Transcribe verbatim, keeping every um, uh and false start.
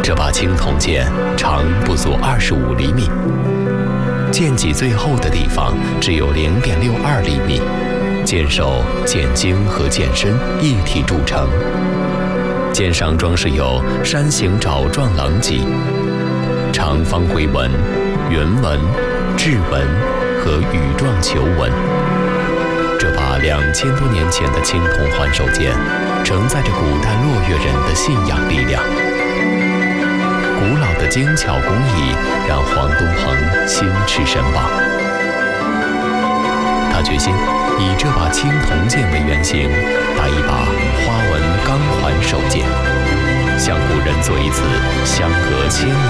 这把青铜剑长不足二十五厘米，剑脊最厚的地方只有零点六二厘米，剑首、剑茎和剑身一体铸成。剑上装饰有山形爪状狼脊、长方回纹、圆纹、雉纹和羽状球纹。这把两千多年前的青铜环手剑，承载着古代落月人的信仰力量。古老的精巧工艺让黄东鹏心驰神往。他决心以这把青铜剑为原型，打一把花纹钢环手剑，向古人做一次相隔千年